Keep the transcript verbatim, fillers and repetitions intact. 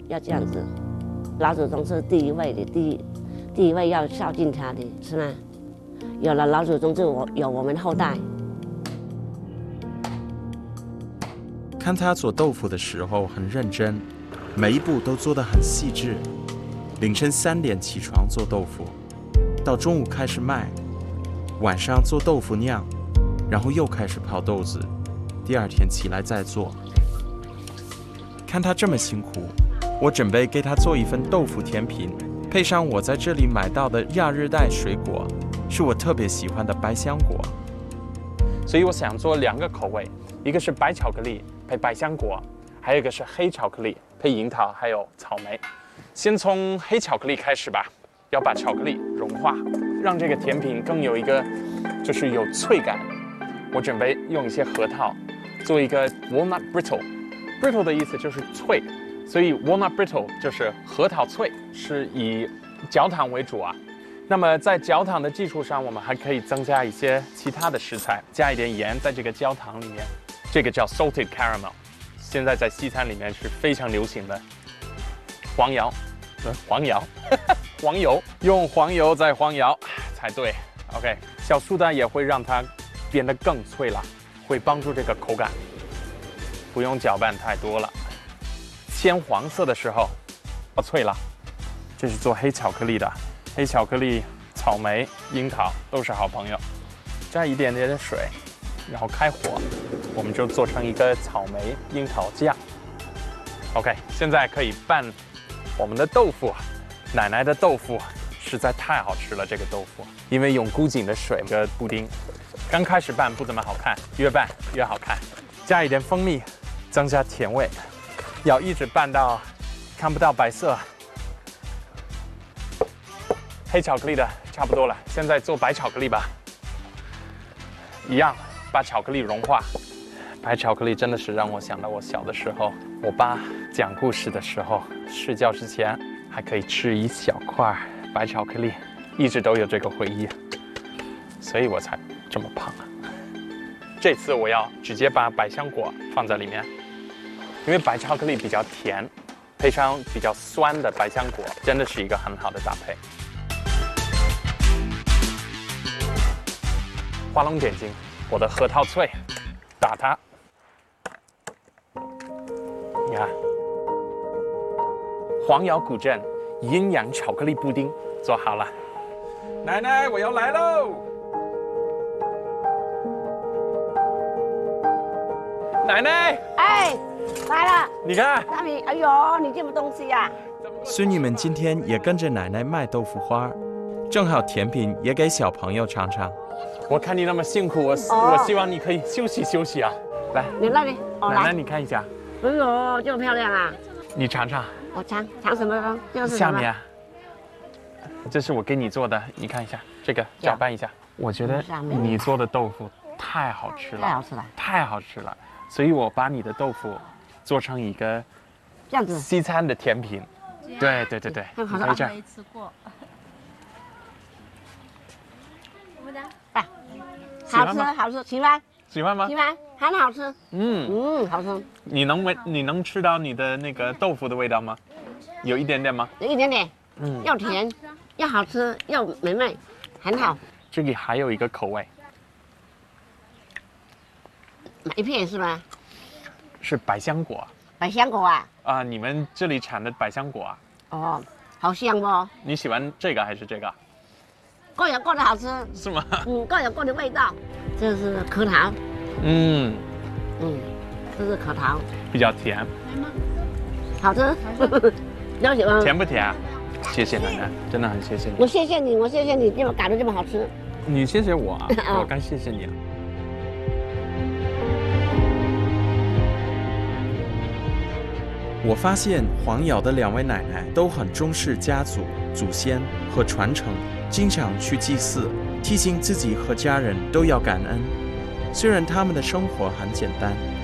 要这样子。老祖宗是第一位的，第一第一位要孝敬他的，是吗？有了老祖宗，就我有我们后代。 看他做豆腐的时候很认真，每一步都做得很细致。凌晨三点起床做豆腐，到中午开始卖，晚上做豆腐酿，然后又开始泡豆子，第二天起来再做。看他这么辛苦，我准备给他做一份豆腐甜品，配上我在这里买到的亚热带水果，是我特别喜欢的百香果。 所以我想做两个口味，一个是白巧克力配百香果，还有一个是黑巧克力配樱桃还有草莓。先从黑巧克力开始吧，要把巧克力融化，让这个甜品更有一个就是有脆感。我准备用一些核桃做一个 walnut brittle，brittle 的意思就是脆，所以 walnut brittle 就是核桃脆，是以焦糖为主啊。那么在焦糖的基础上，我们还可以增加一些其他的食材，加一点盐在这个焦糖里面，这个叫 salted caramel， 现在在西餐里面是非常流行的。黄油，呃，黄油，黄油，用黄油再黄油才对。OK， 小苏打也会让它变得更脆了，会帮助这个口感。不用搅拌太多了。鲜黄色的时候，哦，脆了。这是做黑巧克力的，黑巧克力、草莓、樱桃都是好朋友。加一点点的水，然后开火，我们就做成一个草莓樱桃酱。OK， 现在可以拌我们的豆腐。奶奶的豆腐实在太好吃了，这个豆腐，因为用古井的水和布丁。刚开始拌不怎么好看，越拌越好看。加一点蜂蜜，增加甜味。要一直拌到看不到白色。黑巧克力的差不多了，现在做白巧克力吧。一样，把巧克力融化。白巧克力真的是让我想到我小的时候，我爸讲故事的时候，睡觉之前还可以吃一小块白巧克力，一直都有这个回忆，所以我才这么胖啊。这次我要直接把百香果放在里面，因为白巧克力比较甜，配上比较酸的百香果，真的是一个很好的搭配。画龙点睛，我的核桃脆，打它。你看，黄瑶古镇营养巧克力布丁做好了。奶奶，我要来喽！奶奶， 哎，来了。 你看， 大米，哎呦，你这么东西呀、啊？ 孙女们今天也跟着奶奶卖豆腐花，正好甜品也给小朋友尝尝。 我看你那么辛苦，我、哦、我希望你可以休息休息啊。来， 你那里，哦、 奶奶你看一下。 哎呦，这么漂亮啊！ 你尝尝。 我尝尝什么？这个是下面啊，这是我给你做的，你看一下，这个搅拌一下。我觉得你做的豆腐太好吃了， 太好吃了， 太好吃了。所以我把你的豆腐做成一个这样子西餐的甜品。对对对对， 你可以这样。没吃过。 哎，好吃好吃，喜欢喜欢吗？ 喜欢，很好吃。 嗯嗯，好吃。 你能闻你能吃到你的那个豆腐的味道吗？有一点点吗？ 有一点点。 嗯， 又甜又好吃又美味，很好。 这里还有一个口味。 一片是吗？ 是百香果。 百香果啊？ 啊，你们这里产的百香果啊？ 哦，好香哦。 你喜欢这个还是这个？ 各有各的好吃。 是吗？ 嗯，各有各的味道。这是核桃。 嗯。 嗯，这是核桃。 比较甜。 好吃。了解吗？ 甜不甜啊？谢谢奶奶，真的很谢谢你。 我谢谢你，我谢谢你，这么搞得这么好吃。 你谢谢我啊，我该谢谢你啊。 我发现黄瑶的两位奶奶都很重视家族、祖先和传承，经常去祭祀，提醒自己和家人都要感恩。虽然他们的生活很简单，